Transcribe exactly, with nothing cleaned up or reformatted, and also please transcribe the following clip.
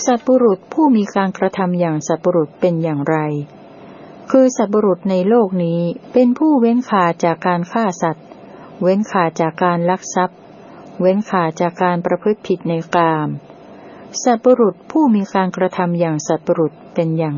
สัตว์บุรุษผู้มีการกระทำอย่างสัตว์บุรุษเป็นอย่างไรคือสัตว์บุรุษในโลกนี้เป็นผู้เว้นขาดจากการฆ่าสัตว์เว้นขาดจากการลักทรัพย์เว้นขาดจากการประพฤติผิดในกามสัตว์บุรุษผู้มีการกระทำอย่างสัตว์บุรุษเป็นอย่าง